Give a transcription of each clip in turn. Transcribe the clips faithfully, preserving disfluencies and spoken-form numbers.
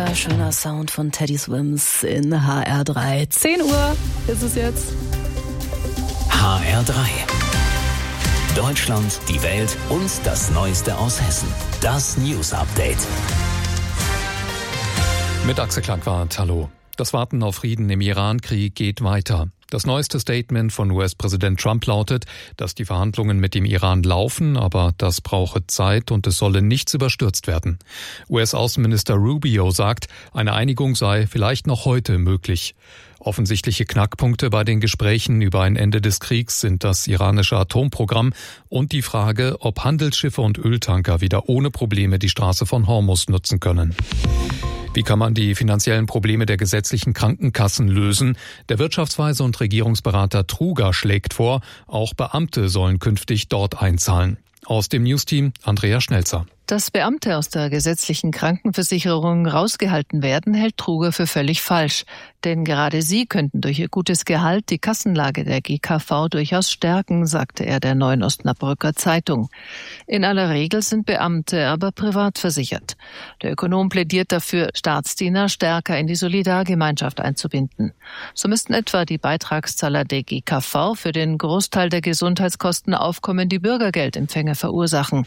Ja, schöner Sound von Teddy Swims in H R drei. zehn Uhr ist es jetzt. H R drei. Deutschland, die Welt und das Neueste aus Hessen. Das News Update. Mit Axel Klangwart, hallo. Das Warten auf Frieden im Iran-Krieg geht weiter. Das neueste Statement von U S-Präsident Trump lautet, dass die Verhandlungen mit dem Iran laufen, aber das brauche Zeit und es solle nichts überstürzt werden. U S-Außenminister Rubio sagt, eine Einigung sei vielleicht noch heute möglich. Offensichtliche Knackpunkte bei den Gesprächen über ein Ende des Kriegs sind das iranische Atomprogramm und die Frage, ob Handelsschiffe und Öltanker wieder ohne Probleme die Straße von Hormuz nutzen können. Wie kann man die finanziellen Probleme der gesetzlichen Krankenkassen lösen? Der Wirtschaftsweise und Regierungsberater Truger schlägt vor, auch Beamte sollen künftig dort einzahlen. Aus dem Newsteam Andrea Schnelzer. Dass Beamte aus der gesetzlichen Krankenversicherung rausgehalten werden, hält Truger für völlig falsch. Denn gerade sie könnten durch ihr gutes Gehalt die Kassenlage der G K V durchaus stärken, sagte er der Neuen Osnabrücker Zeitung. In aller Regel sind Beamte aber privat versichert. Der Ökonom plädiert dafür, Staatsdiener stärker in die Solidargemeinschaft einzubinden. So müssten etwa die Beitragszahler der G K V für den Großteil der Gesundheitskosten aufkommende Bürgergeldempfänger verursachen.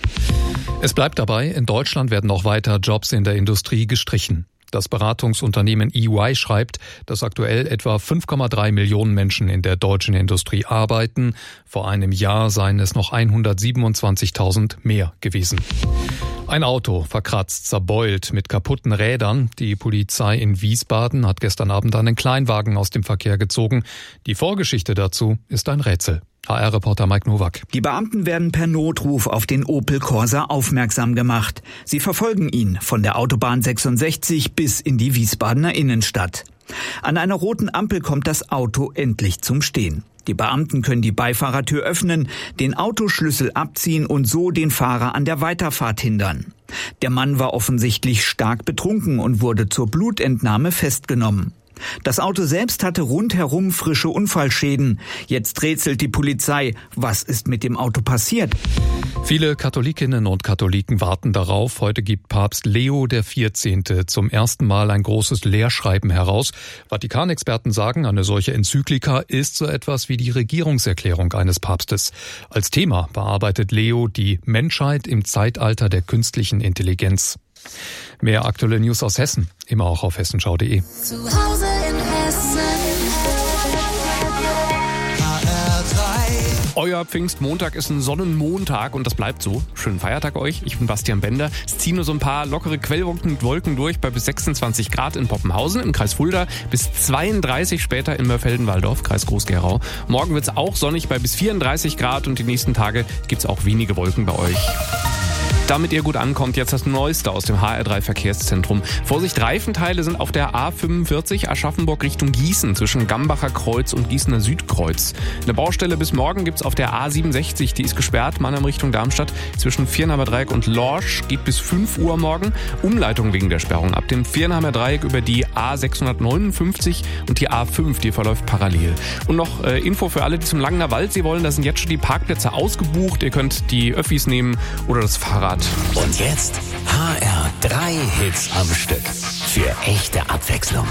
Es bleibt dabei, in Deutschland werden noch weiter Jobs in der Industrie gestrichen. Das Beratungsunternehmen E Y schreibt, dass aktuell etwa fünf Komma drei Millionen Menschen in der deutschen Industrie arbeiten. Vor einem Jahr seien es noch hundertsiebenundzwanzigtausend mehr gewesen. Ein Auto verkratzt, zerbeult mit kaputten Rädern. Die Polizei in Wiesbaden hat gestern Abend einen Kleinwagen aus dem Verkehr gezogen. Die Vorgeschichte dazu ist ein Rätsel. H R-Reporter Mike Nowak. Die Beamten werden per Notruf auf den Opel Corsa aufmerksam gemacht. Sie verfolgen ihn von der Autobahn sechsundsechzig bis in die Wiesbadener Innenstadt. An einer roten Ampel kommt das Auto endlich zum Stehen. Die Beamten können die Beifahrertür öffnen, den Autoschlüssel abziehen und so den Fahrer an der Weiterfahrt hindern. Der Mann war offensichtlich stark betrunken und wurde zur Blutentnahme festgenommen. Das Auto selbst hatte rundherum frische Unfallschäden. Jetzt rätselt die Polizei, was ist mit dem Auto passiert? Viele Katholikinnen und Katholiken warten darauf. Heute gibt Papst Leo der vierzehnte zum ersten Mal ein großes Lehrschreiben heraus. Vatikanexperten sagen, eine solche Enzyklika ist so etwas wie die Regierungserklärung eines Papstes. Als Thema bearbeitet Leo die Menschheit im Zeitalter der künstlichen Intelligenz. Mehr aktuelle News aus Hessen, immer auch auf hessenschau punkt de. Zu Hause in Hessen. H R drei. Euer Pfingstmontag ist ein Sonnenmontag und das bleibt so. Schönen Feiertag euch. Ich bin Bastian Bender. Es ziehen nur so ein paar lockere Quellwolken und Wolken durch bei bis sechsundzwanzig Grad in Poppenhausen im Kreis Fulda, bis zweiunddreißig später in Mörfelden-Walldorf, Kreis Groß-Gerau. Morgen wird es auch sonnig bei bis vierunddreißig Grad und die nächsten Tage gibt es auch wenige Wolken bei euch. Damit ihr gut ankommt, jetzt das Neueste aus dem H R drei Verkehrszentrum. Vorsicht, Reifenteile sind auf der A fünfundvierzig Aschaffenburg Richtung Gießen zwischen Gambacher Kreuz und Gießener Südkreuz. Eine Baustelle bis morgen gibt's auf der A siebenundsechzig, die ist gesperrt, Mannheim Richtung Darmstadt. Zwischen Viernheimer Dreieck und Lorsch geht bis fünf Uhr morgen. Umleitung wegen der Sperrung ab dem Viernheimer Dreieck über die A sechshundertneunundfünfzig und die A fünf, die verläuft parallel. Und noch äh, Info für alle, die zum Langener Waldsee wollen, da sind jetzt schon die Parkplätze ausgebucht. Ihr könnt die Öffis nehmen oder das Fahrrad. Und jetzt H R drei Hits am Stück. Für echte Abwechslung.